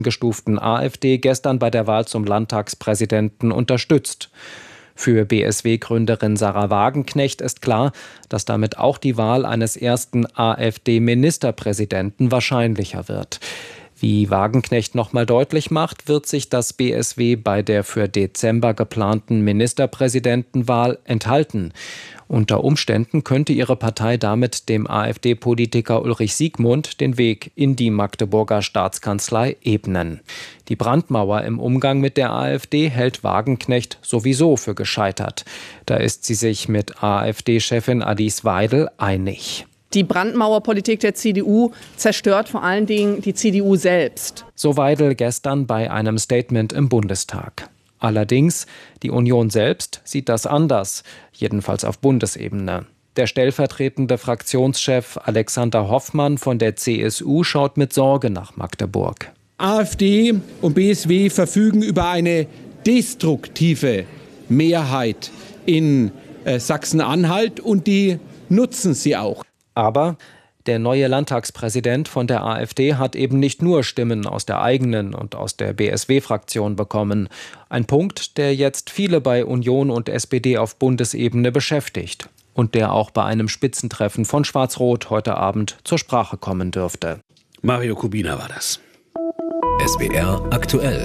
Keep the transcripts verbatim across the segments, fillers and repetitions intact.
gestuften AfD gestern bei der Wahl zum Landtagspräsidenten unterstützt. Für B S W-Gründerin Sahra Wagenknecht ist klar, dass damit auch die Wahl eines ersten AfD-Ministerpräsidenten wahrscheinlicher wird. Wie Wagenknecht nochmal deutlich macht, wird sich das B S W bei der für Dezember geplanten Ministerpräsidentenwahl enthalten. Unter Umständen könnte ihre Partei damit dem AfD-Politiker Ulrich Siegmund den Weg in die Magdeburger Staatskanzlei ebnen. Die Brandmauer im Umgang mit der AfD hält Wagenknecht sowieso für gescheitert. Da ist sie sich mit AfD-Chefin Alice Weidel einig. Die Brandmauerpolitik der C D U zerstört vor allen Dingen die C D U selbst. So Weidel gestern bei einem Statement im Bundestag. Allerdings, die Union selbst sieht das anders, jedenfalls auf Bundesebene. Der stellvertretende Fraktionschef Alexander Hoffmann von der C S U schaut mit Sorge nach Magdeburg. AfD und B S W verfügen über eine destruktive Mehrheit in äh, Sachsen-Anhalt und die nutzen sie auch. Aber der neue Landtagspräsident von der AfD hat eben nicht nur Stimmen aus der eigenen und aus der B S W-Fraktion bekommen. Ein Punkt, der jetzt viele bei Union und S P D auf Bundesebene beschäftigt und der auch bei einem Spitzentreffen von Schwarz-Rot heute Abend zur Sprache kommen dürfte. Mario Kubina war das. S W R aktuell.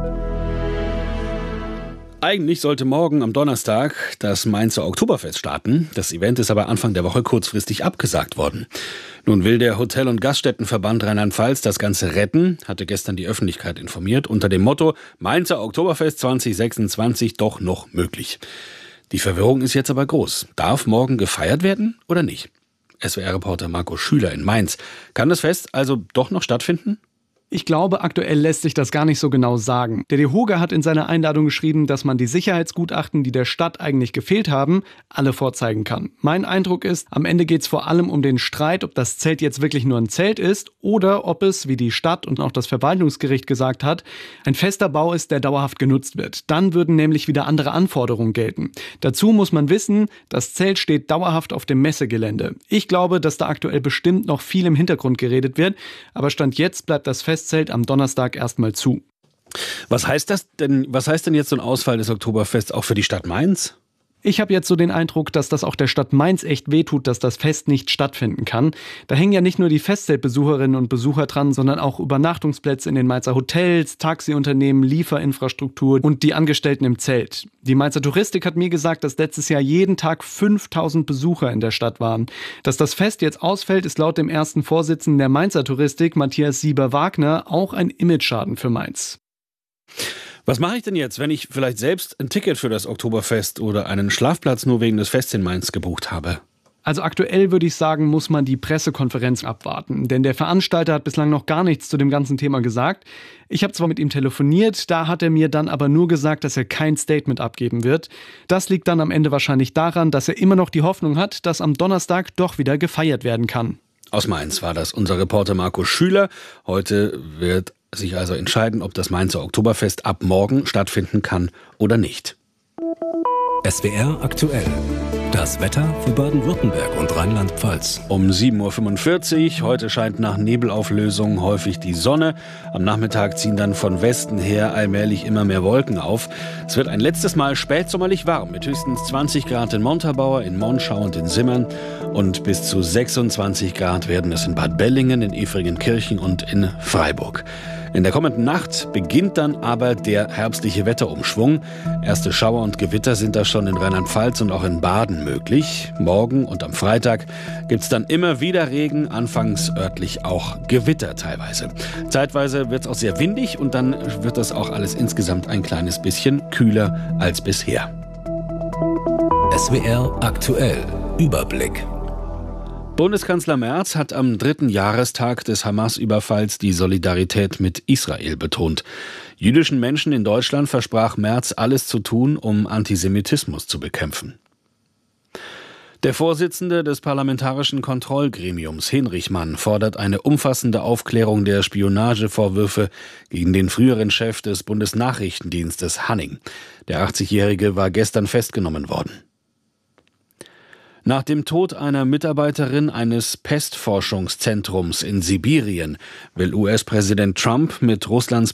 Eigentlich sollte morgen am Donnerstag das Mainzer Oktoberfest starten. Das Event ist aber Anfang der Woche kurzfristig abgesagt worden. Nun will der Hotel- und Gaststättenverband Rheinland-Pfalz das Ganze retten, hatte gestern die Öffentlichkeit informiert, unter dem Motto Mainzer Oktoberfest zwanzig sechsundzwanzig doch noch möglich. Die Verwirrung ist jetzt aber groß. Darf morgen gefeiert werden oder nicht? S W R-Reporter Marco Schüler in Mainz. Kann das Fest also doch noch stattfinden? Ich glaube, aktuell lässt sich das gar nicht so genau sagen. Der DeHoga hat in seiner Einladung geschrieben, dass man die Sicherheitsgutachten, die der Stadt eigentlich gefehlt haben, alle vorzeigen kann. Mein Eindruck ist, am Ende geht es vor allem um den Streit, ob das Zelt jetzt wirklich nur ein Zelt ist oder ob es, wie die Stadt und auch das Verwaltungsgericht gesagt hat, ein fester Bau ist, der dauerhaft genutzt wird. Dann würden nämlich wieder andere Anforderungen gelten. Dazu muss man wissen, das Zelt steht dauerhaft auf dem Messegelände. Ich glaube, dass da aktuell bestimmt noch viel im Hintergrund geredet wird, aber Stand jetzt bleibt das Festzelt am Donnerstag erstmal zu. Was heißt das denn, was heißt denn jetzt so ein Ausfall des Oktoberfests auch für die Stadt Mainz? Ich habe jetzt so den Eindruck, dass das auch der Stadt Mainz echt wehtut, dass das Fest nicht stattfinden kann. Da hängen ja nicht nur die Festzeltbesucherinnen und Besucher dran, sondern auch Übernachtungsplätze in den Mainzer Hotels, Taxiunternehmen, Lieferinfrastruktur und die Angestellten im Zelt. Die Mainzer Touristik hat mir gesagt, dass letztes Jahr jeden Tag fünftausend Besucher in der Stadt waren. Dass das Fest jetzt ausfällt, ist laut dem ersten Vorsitzenden der Mainzer Touristik, Matthias Sieber-Wagner, auch ein Imageschaden für Mainz. Was mache ich denn jetzt, wenn ich vielleicht selbst ein Ticket für das Oktoberfest oder einen Schlafplatz nur wegen des Fests in Mainz gebucht habe? Also aktuell würde ich sagen, muss man die Pressekonferenz abwarten. Denn der Veranstalter hat bislang noch gar nichts zu dem ganzen Thema gesagt. Ich habe zwar mit ihm telefoniert, da hat er mir dann aber nur gesagt, dass er kein Statement abgeben wird. Das liegt dann am Ende wahrscheinlich daran, dass er immer noch die Hoffnung hat, dass am Donnerstag doch wieder gefeiert werden kann. Aus Mainz war das unser Reporter Marco Schüler. Heute wird sich also entscheiden, ob das Mainzer Oktoberfest ab morgen stattfinden kann oder nicht. S W R aktuell. Das Wetter für Baden-Württemberg und Rheinland-Pfalz. Um sieben Uhr fünfundvierzig. Heute scheint nach Nebelauflösung häufig die Sonne. Am Nachmittag ziehen dann von Westen her allmählich immer mehr Wolken auf. Es wird ein letztes Mal spätsommerlich warm mit höchstens zwanzig Grad in Montabaur, in Monschau und in Simmern. Und bis zu sechsundzwanzig Grad werden es in Bad Bellingen, in Efringenkirchen und in Freiburg. In der kommenden Nacht beginnt dann aber der herbstliche Wetterumschwung. Erste Schauer und Gewitter sind da schon in Rheinland-Pfalz und auch in Baden möglich. Morgen und am Freitag gibt's dann immer wieder Regen, anfangs örtlich auch Gewitter teilweise. Zeitweise wird's auch sehr windig und dann wird das auch alles insgesamt ein kleines bisschen kühler als bisher. S W R aktuell. Überblick. Bundeskanzler Merz hat am dritten Jahrestag des Hamas-Überfalls die Solidarität mit Israel betont. Jüdischen Menschen in Deutschland versprach Merz, alles zu tun, um Antisemitismus zu bekämpfen. Der Vorsitzende des Parlamentarischen Kontrollgremiums, Hinrich Mann, fordert eine umfassende Aufklärung der Spionagevorwürfe gegen den früheren Chef des Bundesnachrichtendienstes Hanning. Der achtzigjährige war gestern festgenommen worden. Nach dem Tod einer Mitarbeiterin eines Pestforschungszentrums in Sibirien will U S-Präsident Trump mit Russlands